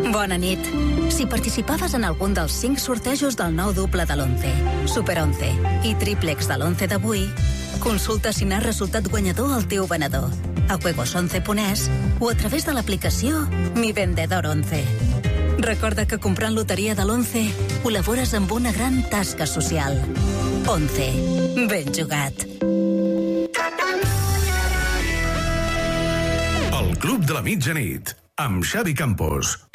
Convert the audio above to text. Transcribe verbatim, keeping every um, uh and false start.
Bona nit. Si participaves en algun dels cinc sortejos del nou doble de l'onze, Super onze i Triplex de l'onze d'avui, consulta si n'has resultat guanyador al teu venedor, a juegos once punt es o a través de l'aplicació Mi Vendedor onze. Recorda que comprant loteria de l'onze col·labores amb una gran tasca social. onze. Ben jugat. El Club de la Mitjanit, amb Xavi Campos.